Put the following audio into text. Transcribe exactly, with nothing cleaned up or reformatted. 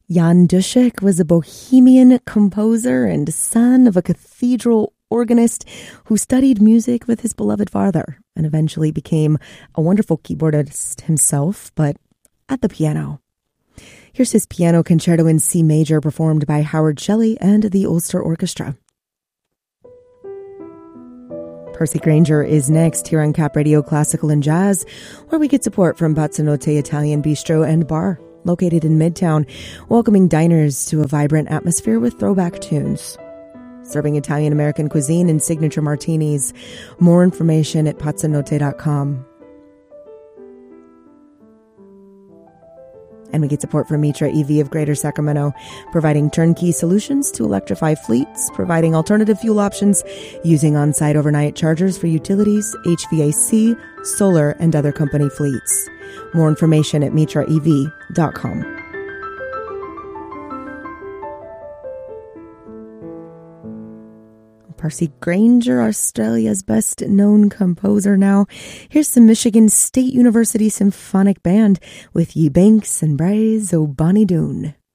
Jan Dušek was a Bohemian composer and son of a cathedral organist who studied music with his beloved father and eventually became a wonderful keyboardist himself, but at the piano. Here's his piano concerto in C major performed by Howard Shelley and the Ulster Orchestra. Percy Grainger is next here on Cap Radio Classical and Jazz, where we get support from Pazzanotte Italian Bistro and Bar, located in Midtown, welcoming diners to a vibrant atmosphere with throwback tunes. Serving Italian-American cuisine and signature martinis. More information at pazzanotte dot com. And we get support from Mitra E V of Greater Sacramento, providing turnkey solutions to electrify fleets, providing alternative fuel options, using on-site overnight chargers for utilities, H V A C, solar, and other company fleets. More information at mitra e v dot com. Percy Grainger, Australia's best-known composer now. Here's some Michigan State University Symphonic Band with Ye Banks and Braes o' Bonnie Doon.